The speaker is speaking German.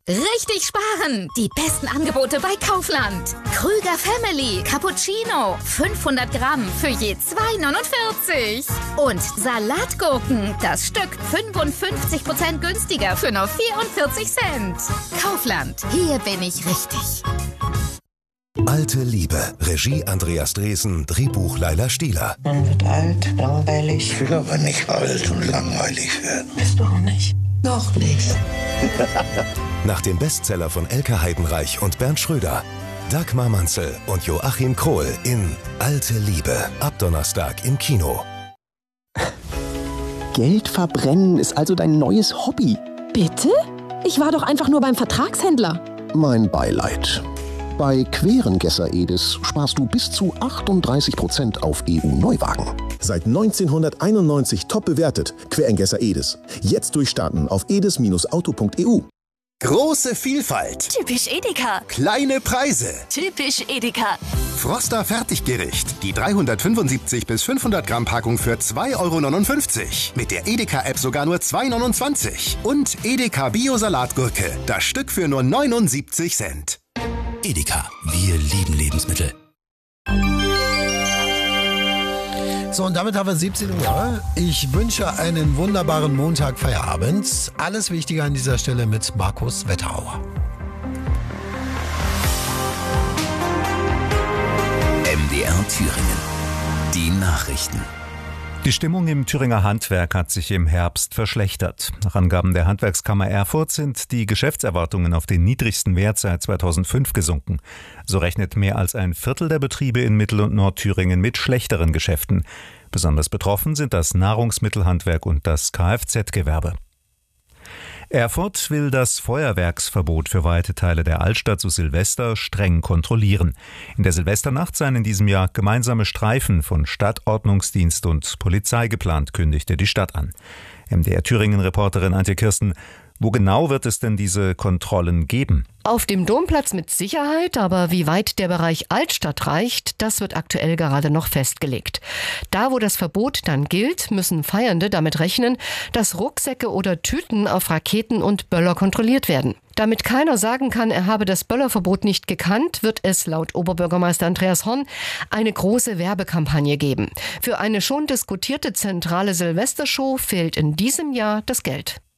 Richtig sparen! Die besten Angebote bei Kaufland. Krüger Family Cappuccino 500 Gramm für je 2,49. Und Salatgurken, das Stück 55% günstiger für nur 44 Cent. Kaufland, hier bin ich richtig. Alte Liebe. Regie Andreas Dresen, Drehbuch Laila Stieler. Man wird alt, langweilig. Ich will aber nicht alt und langweilig werden. Bist du auch nicht? Noch nicht. Nach dem Bestseller von Elke Heidenreich und Bernd Schröder. Dagmar Manzel und Joachim Krohl in Alte Liebe. Ab Donnerstag im Kino. Geld verbrennen ist also dein neues Hobby. Bitte? Ich war doch einfach nur beim Vertragshändler. Mein Beileid. Bei Querengesser Edis sparst du bis zu 38% auf EU-Neuwagen. Seit 1991 top bewertet. Querengesser Edis. Jetzt durchstarten auf edis-auto.eu. Große Vielfalt. Typisch Edeka. Kleine Preise. Typisch Edeka. Froster Fertiggericht. Die 375 bis 500 Gramm Packung für 2,59 €. Mit der Edeka-App sogar nur 2,29 €. Und Edeka Bio-Salatgurke. Das Stück für nur 79 Cent. Edeka. Wir lieben Lebensmittel. So, und damit haben wir 17 Uhr. Ich wünsche einen wunderbaren Montag, Feierabend. Alles Wichtige an dieser Stelle mit Markus Wetterauer. MDR Thüringen. Die Nachrichten. Die Stimmung im Thüringer Handwerk hat sich im Herbst verschlechtert. Nach Angaben der Handwerkskammer Erfurt sind die Geschäftserwartungen auf den niedrigsten Wert seit 2005 gesunken. So rechnet mehr als ein Viertel der Betriebe in Mittel- und Nordthüringen mit schlechteren Geschäften. Besonders betroffen sind das Nahrungsmittelhandwerk und das Kfz-Gewerbe. Erfurt will das Feuerwerksverbot für weite Teile der Altstadt zu Silvester streng kontrollieren. In der Silvesternacht seien in diesem Jahr gemeinsame Streifen von Stadtordnungsdienst und Polizei geplant, kündigte die Stadt an. MDR Thüringen-Reporterin Antje Kirsten: Wo genau wird es denn diese Kontrollen geben? Auf dem Domplatz mit Sicherheit, aber wie weit der Bereich Altstadt reicht, das wird aktuell gerade noch festgelegt. Da, wo das Verbot dann gilt, müssen Feiernde damit rechnen, dass Rucksäcke oder Tüten auf Raketen und Böller kontrolliert werden. Damit keiner sagen kann, er habe das Böllerverbot nicht gekannt, wird es laut Oberbürgermeister Andreas Horn eine große Werbekampagne geben. Für eine schon diskutierte zentrale Silvestershow fehlt in diesem Jahr das Geld.